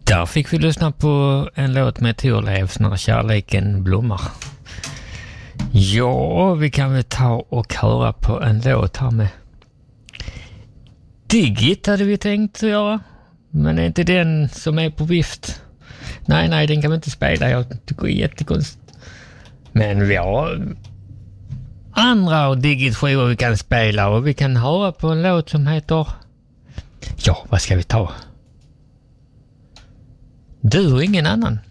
Där fick vi lyssna på en låt med Thorleifs När kärleken blommar. Ja, vi kan väl ta och höra på en låt här med Digit hade vi tänkt att göra. Men det är inte den som är på vift. Nej, den kan vi inte spela. Jag tycker det är jättekonstigt. Men vi har andra Digit-skivor vi kan spela. Och vi kan höra på en låt som heter... Ja, vad ska vi ta? Du och ingen annan.